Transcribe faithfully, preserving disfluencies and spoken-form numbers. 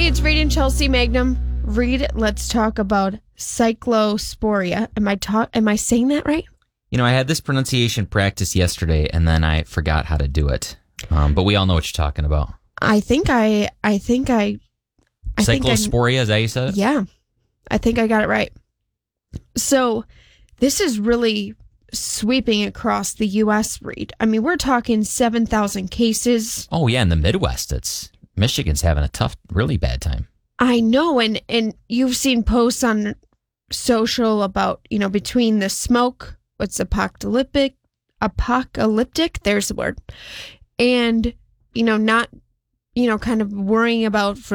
Hey, it's Reed and Chelsea Magnum. Reed, let's talk about cyclosporia. Am I ta- Am I saying that right? You know, I had this pronunciation practice yesterday, and then I forgot how to do it. Um, but we all know what you're talking about. I think I, I think I, I Cyclosporia, is that how you said it? Yeah, I think I got it right. So, this is really sweeping across the U S, Reed. I mean, we're talking seven thousand cases. Oh, yeah, in the Midwest, it's Michigan's having a tough, really bad time. I know, and and you've seen posts on social about, you know, between the smoke, what's apocalyptic, apocalyptic, there's the word, and, you know, not, you know, kind of worrying about for